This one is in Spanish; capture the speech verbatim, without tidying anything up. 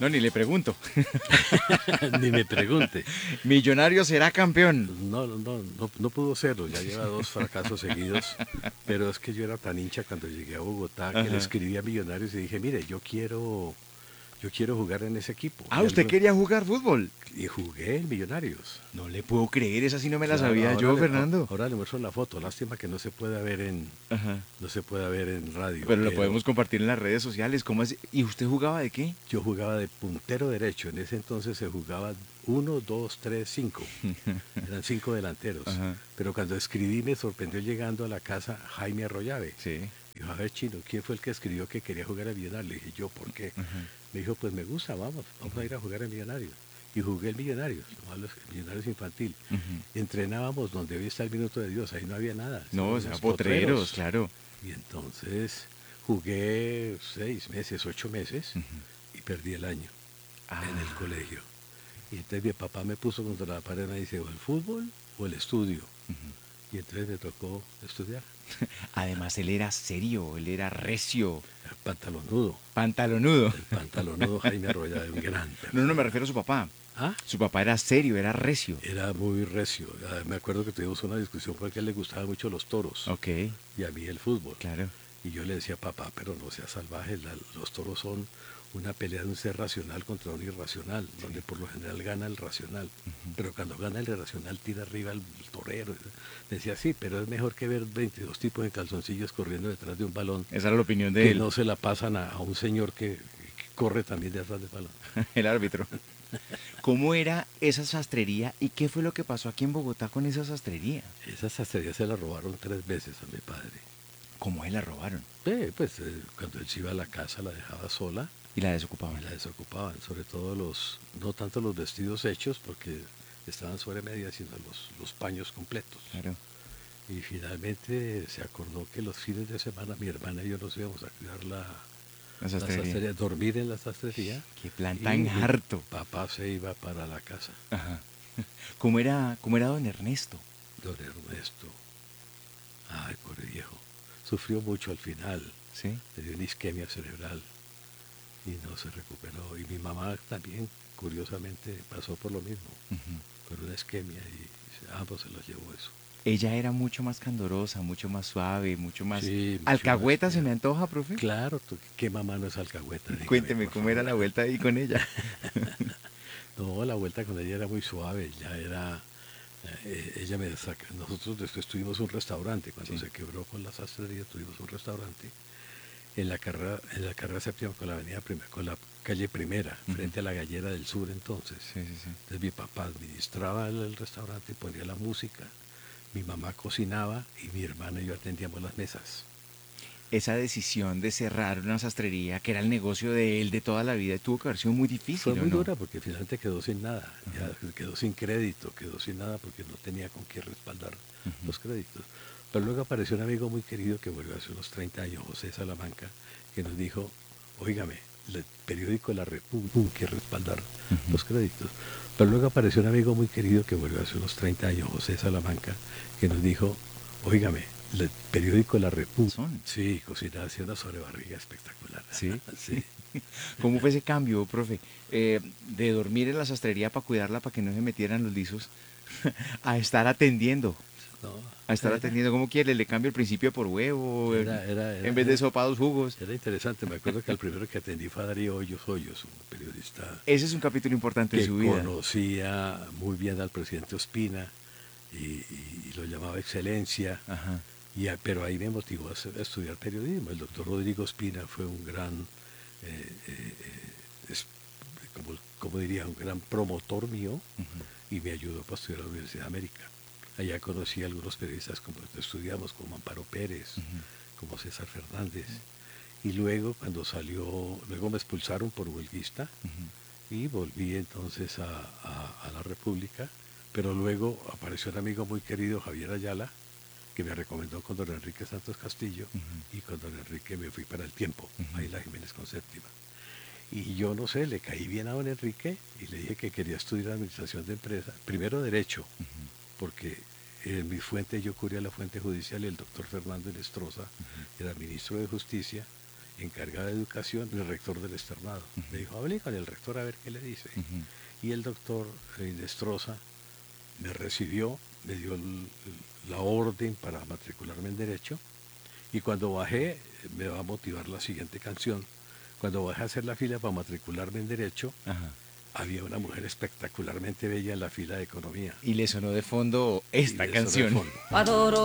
No, ni le pregunto. Ni me pregunte. Millonario será campeón. No, no, no, no, no pudo serlo, ya lleva dos fracasos seguidos, pero es que yo era tan hincha cuando llegué a Bogotá que le Ajá. escribí a Millonarios y dije, mire, yo quiero, yo quiero jugar en ese equipo. Ah, Y, ¿usted algo- quería jugar fútbol? y jugué en Millonarios. No le puedo creer, esa sí no me la Claro, sabía ahora yo, le, a- Fernando. ahora le muestro la foto, lástima que no se pueda ver en, Ajá. no se pueda ver en radio, Pero lo pero podemos compartir en las redes sociales. ¿Cómo es? ¿Y usted jugaba de qué? yo jugaba de puntero derecho, en ese entonces se jugaba uno, dos, tres, cinco, eran cinco delanteros, Ajá. pero cuando escribí me sorprendió llegando a la casa Jaime Arroyave. Sí. Dijo, a ver, Chino, ¿quién fue el que escribió que quería jugar a Millonarios? Le dije, yo, ¿por qué? Ajá. Me dijo, pues me gusta, vamos, vamos a ir a jugar a Millonarios. Y jugué el Millonarios, lo malo es que el Millonarios infantil. Ujú. Entrenábamos donde hoy está el Minuto de Dios, ahí no había nada. No, o estaban sea, los potreros, claro. Y entonces jugué seis meses, ocho meses y perdí el año Ah. en el colegio. Y entonces mi papá me puso contra la pared y me dice, o el fútbol o el estudio. Y entonces me tocó estudiar. Además, él era serio, él era recio, El pantalonudo, pantalonudo. el pantalonudo Jaime Arroyave, un gran No, no me refiero a su papá. ¿Ah? Su papá era serio, era recio. Era muy recio. Ah, Me acuerdo que tuvimos una discusión porque a él le gustaban mucho los toros Ok, y a mí el fútbol. claro. Y yo le decía, papá, pero no seas salvaje, la- los toros son una pelea de un ser racional contra un irracional, donde por lo general gana el racional. Pero cuando gana el irracional tira arriba el, el torero. Decía, sí, pero es mejor que ver veintidós tipos en calzoncillos corriendo detrás de un balón Esa era la opinión de que él, no se la pasan a, a un señor que, que corre también detrás del balón. el árbitro. ¿Cómo era esa sastrería y qué fue lo que pasó aquí en Bogotá con esa sastrería? Esa sastrería se la robaron tres veces a mi padre. ¿Cómo él la robaron? Eh, pues eh, cuando él se iba a la casa la dejaba sola Y la y desocupaban. la desocupaban, sobre todo los, no tanto los vestidos hechos porque estaban sobre medias, sino los, los paños completos. Claro. Y finalmente se acordó que los fines de semana mi hermana y yo nos íbamos a cuidar la, La la sastrería. sastrería, dormir en la sastrería. Qué plan y tan mi harto. Papá se iba para la casa. Ajá. ¿Cómo era, cómo era don Ernesto? Don Ernesto, ay, pobre viejo, sufrió mucho al final, ¿Sí? le dio una isquemia cerebral y no se recuperó. Y mi mamá también, curiosamente, pasó por lo mismo, Ujú. por una isquemia y a ambos se los llevó eso. Ella era mucho más candorosa, mucho más suave, mucho más... Sí, mucho ¿Alcahueta más, se eh. me antoja, profe? Claro, tú- ¿qué mamá no es alcahueta? Dígame, Cuénteme por cómo era favor. la vuelta ahí con ella. No, la vuelta con ella era muy suave, ya era, eh, ella me saca, nosotros después tuvimos un restaurante, cuando Sí. se quebró con la sastrería tuvimos un restaurante en la carrera, en la carrera séptima con la avenida Primera, con la calle Primera, Ujú. frente a la Gallera del Sur entonces. Sí, sí, sí. Entonces mi papá administraba el, el restaurante, ponía la música, mi mamá cocinaba y mi hermana y yo atendíamos las mesas. Esa decisión de cerrar una sastrería, que era el negocio de él de toda la vida, tuvo que haber sido muy difícil, Fue ¿o muy no? dura porque finalmente quedó sin nada, ya quedó sin crédito, quedó sin nada porque no tenía con qué respaldar Ujú. los créditos. Pero luego apareció un amigo muy querido que murió hace unos treinta años, José Salamanca, que nos dijo, óigame, el periódico La República tuvo que respaldar Ujú. los créditos. Pero luego apareció un amigo muy querido que murió hace unos treinta años, José Salamanca, que nos dijo, óigame, el periódico La República. Son. Sí, cocinaba, hacía una sobrebarriga espectacular. ¿Sí? Sí. ¿Cómo fue ese cambio, profe? Eh, de dormir en la sastrería para cuidarla, para que no se metieran los lisos, a estar atendiendo. No, A estar era- atendiendo, ¿cómo quiere? ¿Le cambio el principio por huevo? Era- era- era- en vez de era- sopa, dos jugos. Era interesante, me acuerdo que el primero que atendí fue a Darío Hoyos Hoyos, un periodista Ese es un capítulo importante que de su vida. conocía muy bien al presidente Ospina y, y- y lo llamaba excelencia, Ajá. y a- pero ahí me motivó a, se- a estudiar periodismo. El doctor Rodrigo Ospina fue un gran, eh, eh, eh, es- como, como diría, un gran promotor mío Ujú. y me ayudó para estudiar a la Universidad de América. Allá conocí a algunos periodistas como estudiamos, como Amparo Pérez, Ujú. como César Fernández. Y luego cuando salió, luego me expulsaron por huelguista Ujú. y volví entonces a, a- a la República, pero luego apareció un amigo muy querido, Javier Ayala, que me recomendó con don Enrique Santos Castillo, Ujú. y con don Enrique me fui para El Tiempo, Ujú. ahí la Jiménez con séptima. Y yo no sé, le caí bien a don Enrique y le dije que quería estudiar administración de empresa, primero derecho, Ujú. porque en mi fuente yo cubría la fuente judicial y el doctor Fernando Inestrosa era ministro de Justicia encargado de educación, el rector del externado. Me dijo, hable con el rector a ver qué le dice. Ujú. Y el doctor eh, Destroza me recibió, me dio el- la orden para matricularme en Derecho, y cuando bajé, me va a motivar la siguiente canción, cuando bajé a hacer la fila para matricularme en Derecho, Ajá. había una mujer espectacularmente bella en la fila de Economía, Y le sonó de fondo y esta de eso de canción. fondo. Adoro